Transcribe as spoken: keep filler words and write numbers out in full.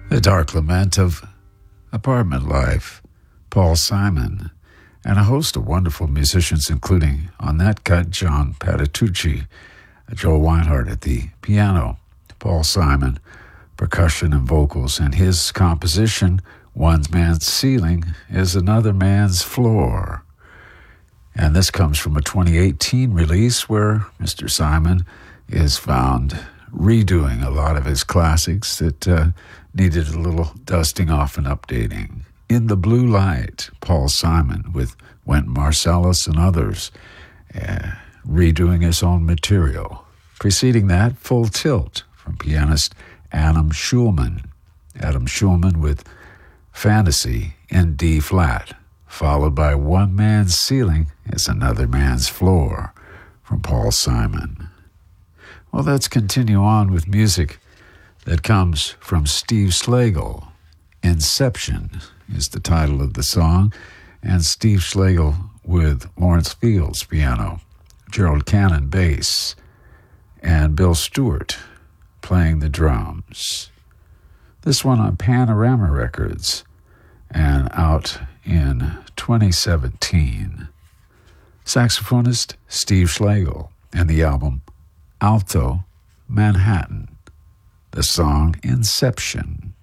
The Dark Lament of Apartment Life, Paul Simon, and a host of wonderful musicians, including on that cut, John Patitucci, Joel Weinhardt at the piano, Paul Simon, percussion and vocals, and his composition, One Man's Ceiling is Another Man's Floor. And this comes from a twenty eighteen release where Mister Simon is found redoing a lot of his classics that uh, needed a little dusting off and updating. In the Blue Light, Paul Simon with Wynton Marsalis and others, uh, redoing his own material. Preceding that, Full Tilt from pianist Adam Schulman. Adam Schulman with Fantasy in D-flat, followed by One Man's Ceiling is Another Man's Floor from Paul Simon. Well, let's continue on with music that comes from Steve Slagle. Inception is the title of the song, and Steve Slagle with Lawrence Fields piano, Gerald Cannon bass, and Bill Stewart playing the drums. This one on Panorama Records and out in twenty seventeen. Saxophonist Steve Slagle and the album Alto Manhattan. The song Inception.